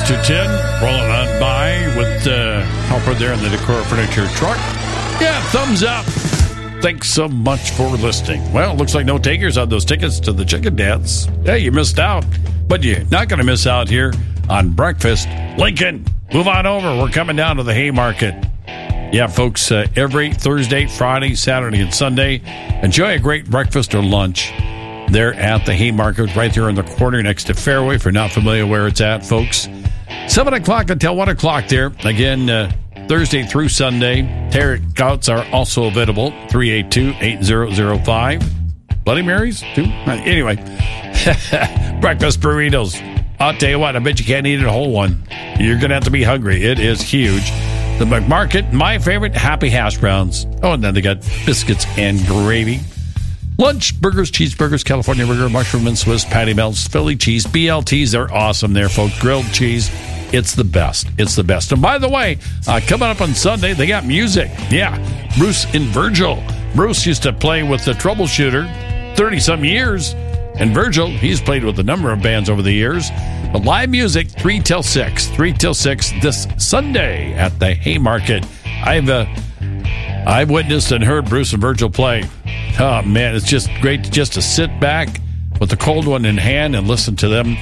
to 10, rolling on by with helper there in the Decor Furniture truck. Yeah, thumbs up. Thanks so much for listening. Well, it looks like no takers on those tickets to the chicken dance. Yeah, you missed out. But you're not going to miss out here on Breakfast Lincoln. Move on over. We're coming down to the Haymarket. Yeah, folks, every Thursday, Friday, Saturday, and Sunday, enjoy a great breakfast or lunch there at the Haymarket, right there in the corner next to Fairway. If you're not familiar where it's at, folks, 7 o'clock until 1 o'clock there. Again, Thursday through Sunday. Takeouts are also available, 382-8005. Bloody Marys, too? Anyway, breakfast burritos. I'll tell you what, I bet you can't eat a whole one. You're going to have to be hungry. It is huge. The McMarket, my favorite, happy hash browns. Oh, and then they got biscuits and gravy. Lunch, burgers, cheeseburgers, California burger, mushroom and Swiss patty melts, Philly cheese, BLTs. They're awesome there, folks. Grilled cheese. It's the best. It's the best. And by the way, coming up on Sunday, they got music. Yeah, Bruce and Virgil. Bruce used to play with the Troubleshooter 30-some years. And Virgil, he's played with a number of bands over the years. But live music, 3 till 6. 3 till 6 this Sunday at the Haymarket. I've witnessed and heard Bruce and Virgil play. Oh, man, it's just great just to sit back with the cold one in hand and listen to them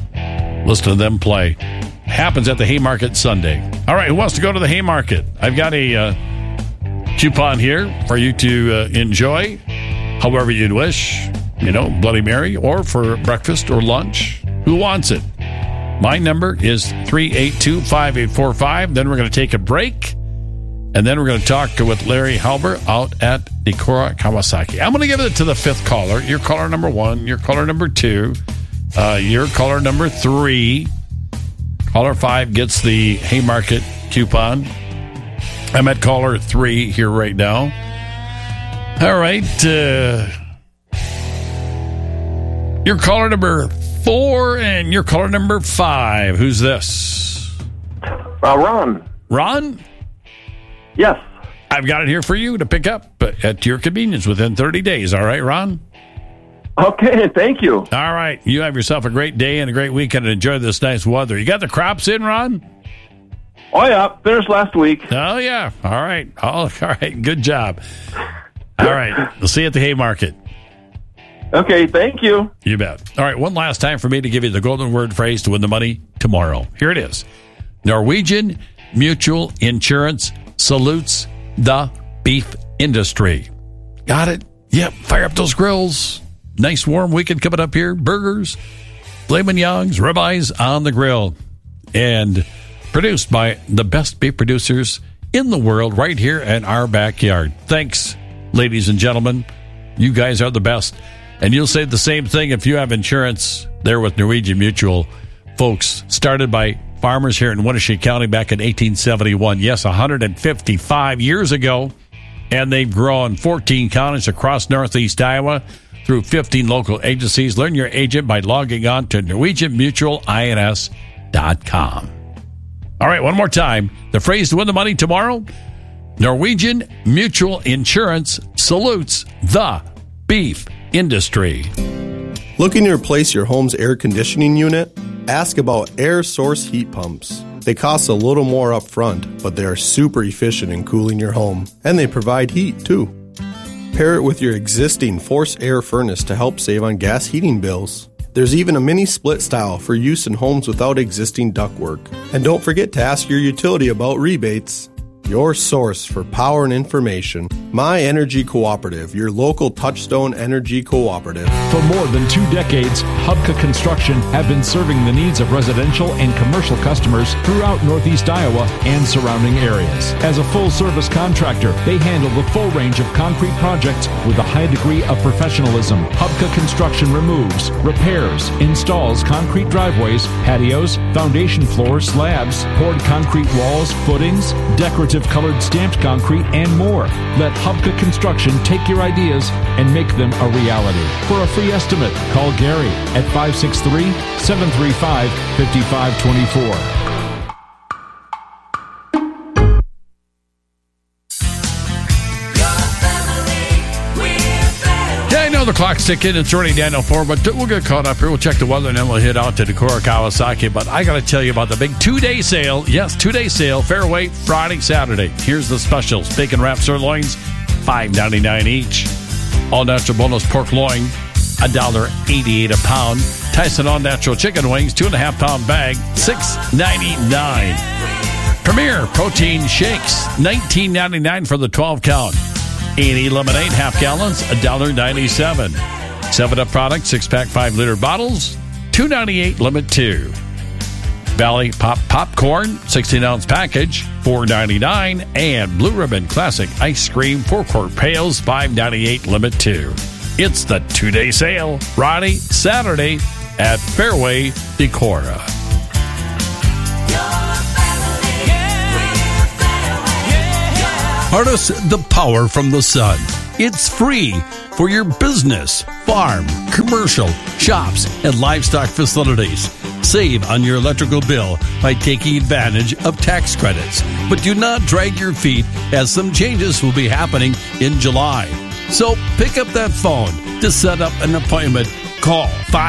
play. Happens at the Haymarket Sunday. All right, who wants to go to the Haymarket? I've got a coupon here for you to enjoy however you'd wish. You know, Bloody Mary, or for breakfast or lunch. Who wants it? My number is 382-5845. Then we're going to take a break. And then we're going to talk with Larry Halber out at Decorah Kawasaki. I'm going to give it to the fifth caller. Your caller number 1, your caller number 2, your caller number 3. Caller 5 gets the Haymarket coupon. I'm at caller 3 here right now. All right. Your caller number 4 and your caller number 5. Who's this? Ron. Ron? Yes. I've got it here for you to pick up at your convenience within 30 days. All right, Ron? Okay, thank you. All right. You have yourself a great day and a great weekend and enjoy this nice weather. You got the crops in, Ron? Oh, yeah. Finished last week. Oh, yeah. All right. All right. Good job. All right. We'll see you at the Haymarket. Okay, thank you. You bet. All right, one last time for me to give you the golden word phrase to win the money tomorrow. Here it is. Norwegian Mutual Insurance salutes the beef industry. Got it? Yep. Fire up those grills. Nice warm weekend coming up here. Burgers, filet mignons, ribeyes on the grill. And produced by the best beef producers in the world right here in our backyard. Thanks, ladies and gentlemen. You guys are the best. And you'll say the same thing if you have insurance there with Norwegian Mutual. Folks, started by farmers here in Winnebago County back in 1871. Yes, 155 years ago. And they've grown 14 counties across northeast Iowa through 15 local agencies. Learn your agent by logging on to NorwegianMutualINS.com. All right, one more time. The phrase to win the money tomorrow: Norwegian Mutual Insurance salutes the beef industry. Looking to replace your home's air conditioning unit? Ask about air source heat pumps. They cost a little more up front, but they are super efficient in cooling your home, and they provide heat too. Pair it with your existing forced air furnace to help save on gas heating bills. There's even a mini split style for use in homes without existing ductwork. And don't forget to ask your utility about rebates. Your source for power and information. My Energy Cooperative, your local Touchstone Energy Cooperative. For more than 2 decades, Hubka Construction have been serving the needs of residential and commercial customers throughout Northeast Iowa and surrounding areas. As a full-service contractor, they handle the full range of concrete projects with a high degree of professionalism. Hubka Construction removes, repairs, installs concrete driveways, patios, foundation floors, slabs, poured concrete walls, footings, decorative colored stamped concrete, and more. Let Hubka Construction take your ideas and make them a reality. For a free estimate, call Gary at 563-735-5524. The clock's ticking. It's already 9:04, but we'll get caught up here. We'll check the weather, and then we'll head out to Decorah, Kawasaki. But I got to tell you about the big 2-day sale. Yes, 2-day sale. Fairway, Friday, Saturday. Here's the specials. Bacon wrapped sirloins, $5.99 each. All natural boneless pork loin, $1.88 a pound. Tyson all natural chicken wings, 2.5-pound bag, $6.99. Premier protein shakes, $19.99 for the 12 count. 80 lemonade, half gallons, $1.97. 7-Up product, 6-pack, 5-liter bottles, $2.98 limit 2. Valley Pop Popcorn, 16-ounce package, $4.99. And Blue Ribbon Classic Ice Cream, 4-quart pails, $5.98 limit 2. It's the 2-day sale, Friday, Saturday at Fairway, Decorah. Harness the power from the sun. It's free for your business, farm, commercial, shops, and livestock facilities. Save on your electrical bill by taking advantage of tax credits. But do not drag your feet, as some changes will be happening in July. So pick up that phone to set up an appointment. Call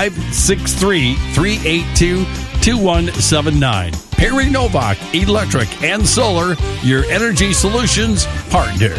563-382-2179. Perry Novak Electric and Solar, your energy solutions partner.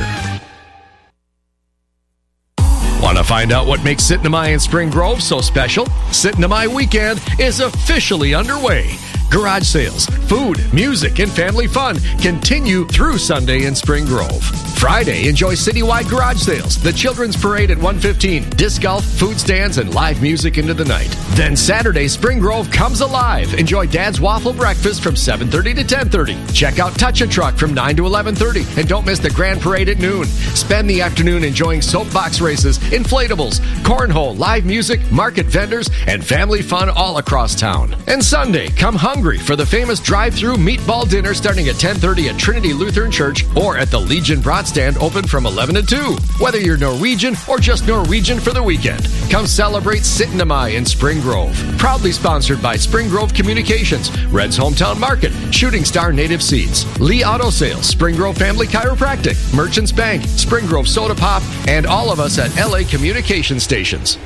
Want to find out what makes Sitnamai in Spring Grove so special? Sitnamai Weekend is officially underway. Garage sales, food, music, and family fun continue through Sunday in Spring Grove. Friday, enjoy citywide garage sales, the Children's Parade at 1:15, disc golf, food stands, and live music into the night. Then Saturday, Spring Grove comes alive. Enjoy Dad's Waffle Breakfast from 7:30 to 10:30. Check out Touch a Truck from 9 to 11:30. And don't miss the Grand Parade at noon. Spend the afternoon enjoying soapbox races, inflatables, cornhole, live music, market vendors, and family fun all across town. And Sunday, come hungry for the famous drive-through meatball dinner starting at 10:30 at Trinity Lutheran Church or at the Legion Brat Stand open from 11 to 2. Whether you're Norwegian or just Norwegian for the weekend, come celebrate Sitnamai in Spring Grove. Proudly sponsored by Spring Grove Communications, Red's Hometown Market, Shooting Star Native Seeds, Lee Auto Sales, Spring Grove Family Chiropractic, Merchants Bank, Spring Grove Soda Pop, and all of us at LA Communication Stations.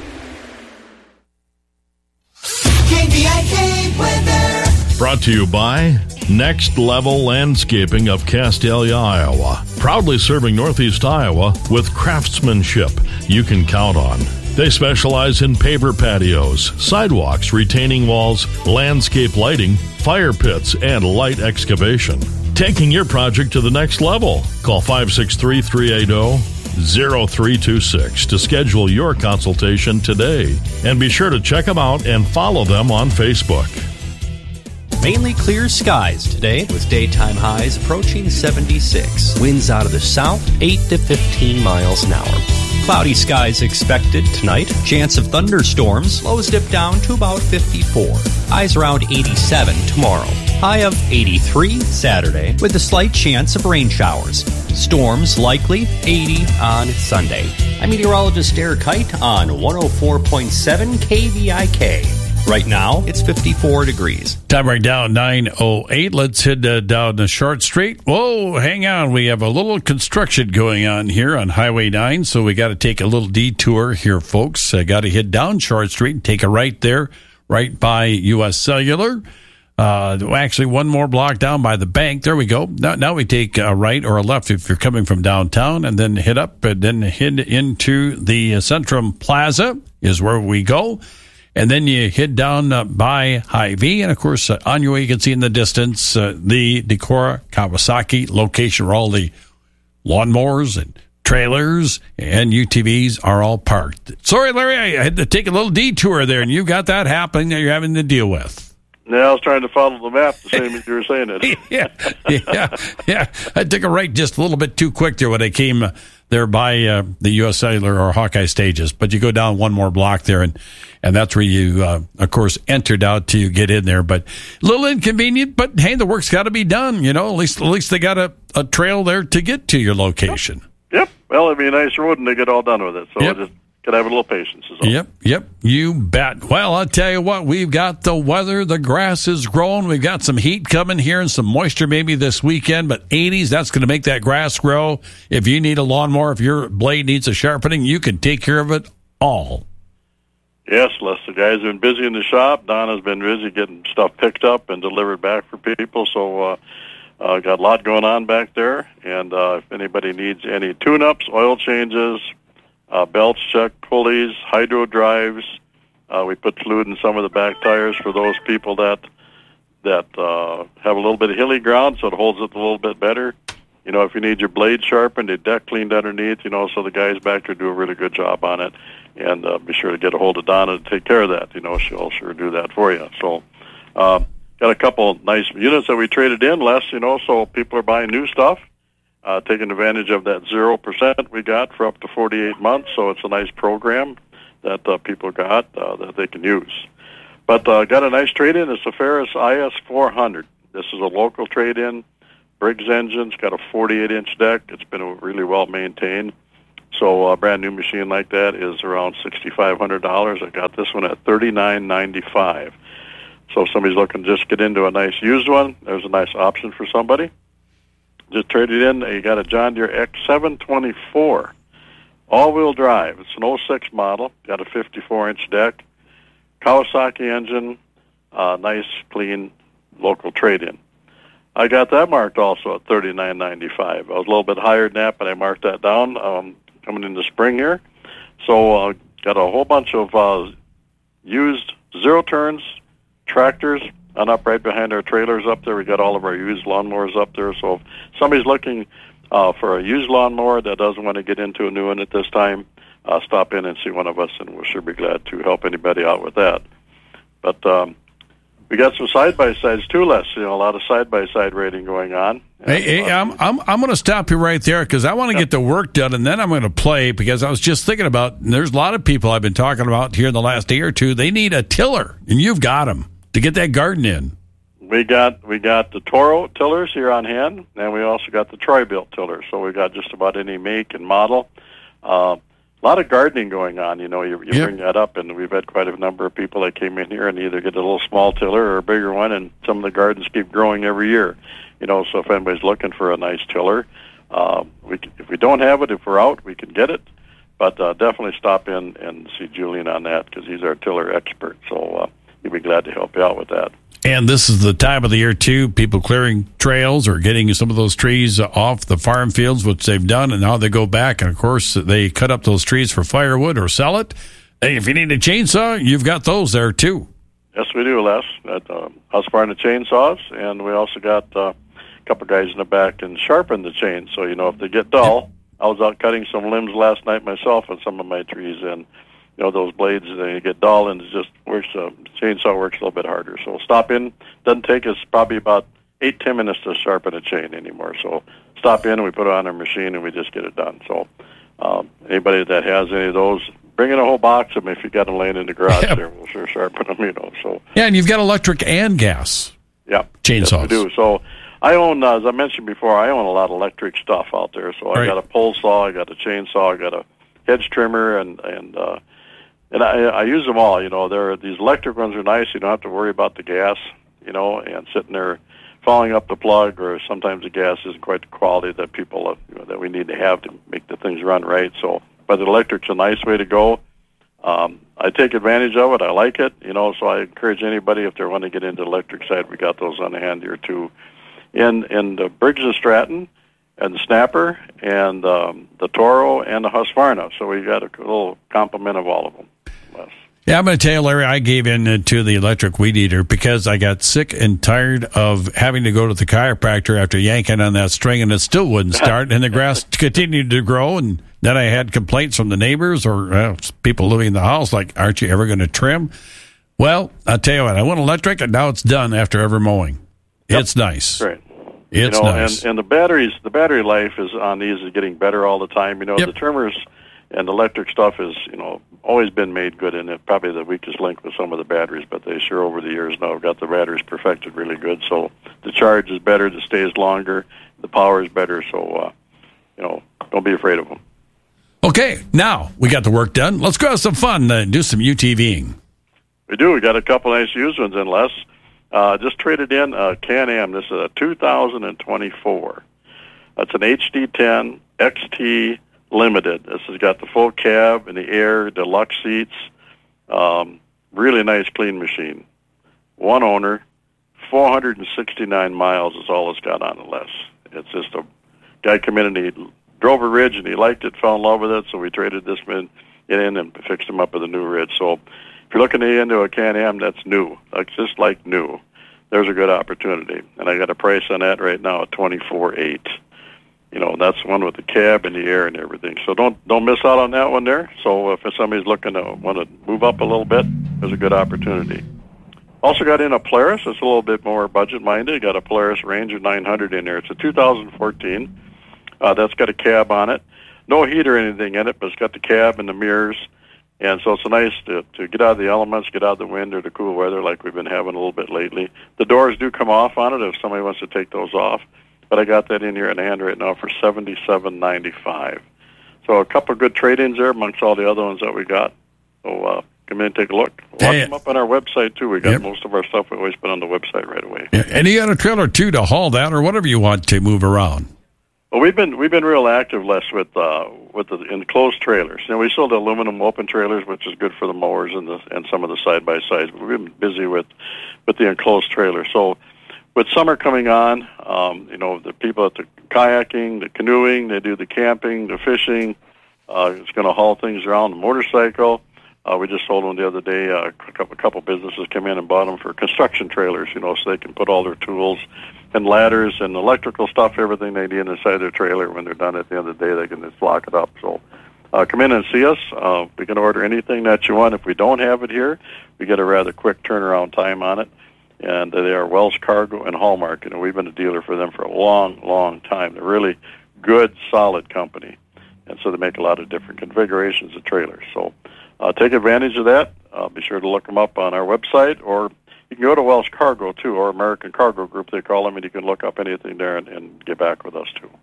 KVIK weather. Brought to you by Next Level Landscaping of Castalia, Iowa. Proudly serving Northeast Iowa with craftsmanship you can count on. They specialize in paver patios, sidewalks, retaining walls, landscape lighting, fire pits, and light excavation. Taking your project to the next level. Call 563-380-0326 to schedule your consultation today. And be sure to check them out and follow them on Facebook. Mainly clear skies today with daytime highs approaching 76. Winds out of the south, 8 to 15 miles an hour. Cloudy skies expected tonight. Chance of thunderstorms. Lows dip down to about 54. Highs around 87 tomorrow. High of 83 Saturday with a slight chance of rain showers. Storms likely 80 on Sunday. I'm meteorologist Eric Kite on 104.7 KVIK. Right now, it's 54 degrees. Time right down, 9:08. Let's head down the Short Street. Whoa, hang on. We have a little construction going on here on Highway 9, so we got to take a little detour here, folks. I got to head down Short Street and take a right there, right by U.S. Cellular. Actually, one more block down by the bank. There we go. Now we take a right or a left if you're coming from downtown, and then head up and then head into the Centrum Plaza is where we go. And then you head down by Hy-Vee. And, of course, on your way, you can see in the distance the Decorah Kawasaki location where all the lawnmowers and trailers and UTVs are all parked. Sorry, Larry, I had to take a little detour there, and you've got that happening that you're having to deal with. Yeah, I was trying to follow the map the same as you were saying it. Yeah. I took a right just a little bit too quick there when I came there by the U.S. Cellular or Hawkeye stages. But you go down one more block there, and that's where you, of course, entered out to get in there. But a little inconvenient, but hey, the work's got to be done. You know, at least they got a trail there to get to your location. Yep. Well, it'd be a nice road, and they get all done with it. So we'll just got to have a little patience. Is all. Yep. You bet. Well, I'll tell you what, we've got the weather. The grass is growing. We've got some heat coming here and some moisture maybe this weekend, but 80s, that's going to make that grass grow. If you need a lawnmower, if your blade needs a sharpening, you can take care of it all. Yes, Les, the guys have been busy in the shop. Donna's been busy getting stuff picked up and delivered back for people, so got a lot going on back there. And if anybody needs any tune-ups, oil changes, belts check, pulleys, hydro drives, we put fluid in some of the back tires for those people that have a little bit of hilly ground, so it holds it a little bit better. You know, if you need your blade sharpened, your deck cleaned underneath, you know, so the guys back there do a really good job on it. And be sure to get a hold of Donna to take care of that. You know, she'll sure do that for you. So got a couple nice units that we traded in, Les, you know, so people are buying new stuff, taking advantage of that 0% we got for up to 48 months. So it's a nice program that people got that they can use. But got a nice trade-in. It's the Ferris IS400. This is a local trade-in. Briggs engine's got a 48-inch deck. It's been really well maintained. So a brand new machine like that is around $6,500. I got this one at $39.95. So if somebody's looking to just get into a nice used one, there's a nice option for somebody. Just trade it in. You got a John Deere X724, all-wheel drive. It's an 06 model. Got a 54-inch deck, Kawasaki engine, nice, clean, local trade-in. I got that marked also at $39.95. I was a little bit higher than that, but I marked that down coming into spring here. So got a whole bunch of used zero-turns tractors, and up right behind our trailers up there, we got all of our used lawnmowers up there. So if somebody's looking for a used lawnmower that doesn't want to get into a new one at this time, stop in and see one of us, and we'll sure be glad to help anybody out with that. But we got some side-by-sides too, Les. You know, a lot of side-by-side rating going on. Hey, I'm going to stop you right there because I want to get the work done, and then I'm going to play because I was just thinking about, there's a lot of people I've been talking about here in the last day or two. They need a tiller, and you've got them to get that garden in. We got the Toro tillers here on hand, and we also got the Troy-Bilt tillers. So we got just about any make and model. A lot of gardening going on. You know, you bring that up, and we've had quite a number of people that came in here and either get a little small tiller or a bigger one, and some of the gardens keep growing every year. You know, so if anybody's looking for a nice tiller, if we don't have it, if we're out, we can get it. But definitely stop in and see Julian on that because he's our tiller expert. So he'd be glad to help you out with that. And this is the time of the year, too, people clearing trails or getting some of those trees off the farm fields, which they've done, and now they go back. And, of course, they cut up those trees for firewood or sell it. Hey, if you need a chainsaw, you've got those there, too. Yes, we do, Les, at Husqvarna Chainsaws. And we also got a couple guys in the back and sharpen the chain. So, you know, if they get dull, I was out cutting some limbs last night myself on some of my trees, and you know, those blades, they get dull, and it just works. Chainsaw works a little bit harder. So stop in. Doesn't take us probably about 8-10 minutes to sharpen a chain anymore. So stop in, and we put it on our machine, and we just get it done. So anybody that has any of those, bring in a whole box of them if you got them laying in the garage there. We'll sure sharpen them, you know. So yeah, and you've got electric and gas. Yeah, chainsaws. Yes, we do. So I own, as I mentioned before, I own a lot of electric stuff out there. So I got a pole saw, I got a chainsaw, I got a hedge trimmer, and I use them all. You know, these electric ones are nice. You don't have to worry about the gas, you know, and sitting there following up the plug, or sometimes the gas isn't quite the quality that people that we need to have to make the things run right. So, but the electric's a nice way to go. I take advantage of it. I like it, you know. So I encourage anybody if they want to get into the electric side, we got those on hand here too. In the Briggs & Stratton, and the Snapper, and the Toro, and the Husqvarna. So we got a little complement of all of them. Yeah, I'm going to tell you, Larry, I gave in to the electric weed eater because I got sick and tired of having to go to the chiropractor after yanking on that string, and it still wouldn't start, and the grass continued to grow, and then I had complaints from the neighbors or people living in the house, like, aren't you ever going to trim? Well, I'll tell you what, I went electric, and now it's done after ever mowing. Yep. It's nice. Great. It's nice. And the battery life is on these is getting better all the time. You know, the trimmers and electric stuff is, you know, always been made good, and it's probably the weakest link with some of the batteries, but they sure over the years now have got the batteries perfected really good. So the charge is better, the stays longer, the power is better, so, you know, don't be afraid of them. Okay, now we got the work done. Let's go have some fun and do some UTVing. We do. We got a couple nice used ones in, Les. Just traded in a Can-Am. This is a 2024. That's an HD10 XT Limited. This has got the full cab and the air, deluxe seats. Really nice, clean machine. One owner, 469 miles is all it's got on it less. It's just a guy come in and he drove a Ridge and he liked it, fell in love with it, so we traded this in and fixed him up with a new Ridge. So if you're looking to get into a Can-Am that's new, like just like new, there's a good opportunity. And I got a price on that right now at $24,800. You know, that's one with the cab and the air and everything. So don't miss out on that one there. So if somebody's looking to want to move up a little bit, there's a good opportunity. Also got in a Polaris. It's a little bit more budget-minded. Got a Polaris Ranger 900 in there. It's a 2014. That's got a cab on it. No heat or anything in it, but it's got the cab and the mirrors. And so it's nice to get out of the elements, get out of the wind or the cool weather like we've been having a little bit lately. The doors do come off on it if somebody wants to take those off. But I got that in here in hand right now for $77.95. So a couple of good trade-ins there amongst all the other ones that we got. So come in and take a look. Watch them up on our website, too. We got most of our stuff we always put on the website right away. Yeah. And you got a trailer, too, to haul that or whatever you want to move around. Well, we've been real active, Les, with the enclosed trailers. You know, we sold aluminum open trailers, which is good for the mowers and some of the side-by-sides. But we've been busy with the enclosed trailer. So with summer coming on, you know, the people at the kayaking, the canoeing, they do the camping, the fishing. It's going to haul things around the motorcycle. We just sold one the other day. A couple businesses came in and bought them for construction trailers, you know, so they can put all their tools and ladders and electrical stuff, everything they need inside their trailer. When they're done at the end of the day, they can just lock it up. So come in and see us. We can order anything that you want. If we don't have it here, we get a rather quick turnaround time on it. And they are Wells Cargo and Hallmark, and we've been a dealer for them for a long, long time. They're really good, solid company, and so they make a lot of different configurations of trailers. So take advantage of that. Be sure to look them up on our website, or you can go to Wells Cargo, too, or American Cargo Group, they call them, and you can look up anything there and get back with us, too.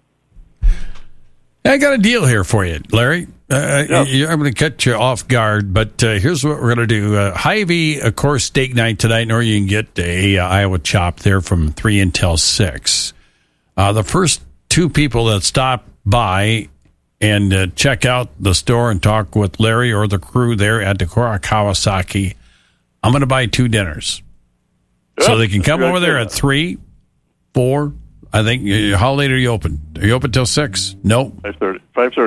I got a deal here for you, Larry. I'm going to cut you off guard, but here's what we're going to do. Hy-Vee, of course, steak night tonight, or you can get a Iowa chop there from 3 until 6. The first two people that stop by and check out the store and talk with Larry or the crew there at Decorah Kawasaki, I'm going to buy 2 dinners. Yep, so they can come over there at 3, 4, I think. How late are you open? Are you open till 6? No. 5:30.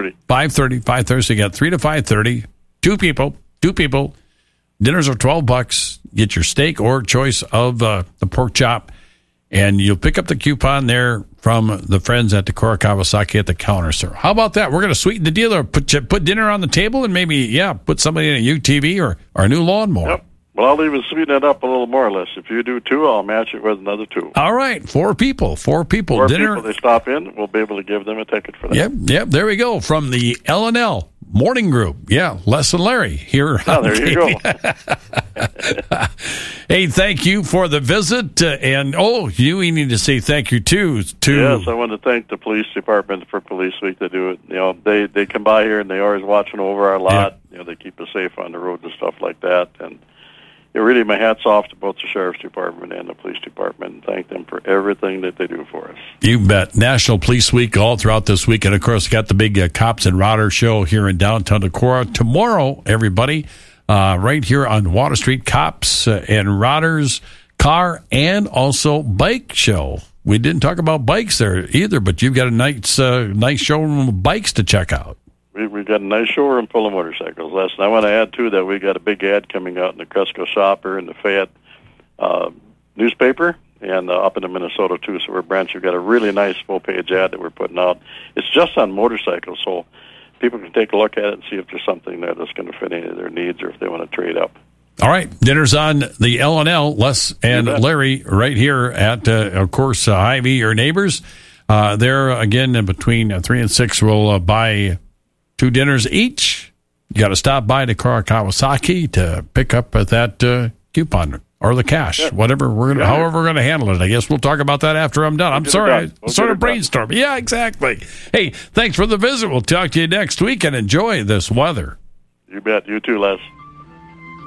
5:30. So you got 3 to 5:30. 2 people. Dinners are $12. Get your steak or choice of the pork chop, and you'll pick up the coupon there from the friends at Decorah Kawasaki at the counter, sir. How about that? We're going to sweeten the deal, or put dinner on the table, and maybe put somebody in a UTV or a new lawnmower. Yep. Well, I'll even sweeten it up a little more or less. If you do 2, I'll match it with another 2. All right, 4 people. 4 people. 4 dinner. people, they stop in, we'll be able to give them a ticket for that. Yep, there we go. From the L&L Morning Group. Yeah, Les and Larry here. Oh, there you go. Hey, thank you for the visit. We need to say thank you, too. Yes, I want to thank the police department for Police Week. They do it. You know, they come by here, and they always watching over our lot. Yeah. You know, they keep us safe on the roads and stuff like that. And really, my hat's off to both the Sheriff's Department and the Police Department, and thank them for everything that they do for us. You bet. National Police Week all throughout this week. And, of course, got the big Cops and Routers show here in downtown Decorah. Tomorrow, everybody, right here on Water Street, Cops and Routers car and also bike show. We didn't talk about bikes there either, but you've got a nice showroom of bikes to check out. We've got a nice showroom full of motorcycles, Les. And I want to add, too, that we got a big ad coming out in the Cresco Shopper and the Fayette newspaper and up in Minnesota, too. So we're branching. We've got a really nice full-page ad that we're putting out. It's just on motorcycles, so people can take a look at it and see if there's something there that's going to fit any of their needs or if they want to trade up. All right. Dinner's on the L&L, Les and Larry, right here at, of course, Hy-Vee, your neighbors. There, again, between 3 and 6, we'll buy 2 dinners each. You got to stop by Decorah Kawasaki to pick up that coupon or the cash, however we're going to handle it. I guess we'll talk about that after I'm done. I'm sorry, I sort of brainstorming. Yeah, exactly. Hey, thanks for the visit. We'll talk to you next week and enjoy this weather. You bet. You too, Les.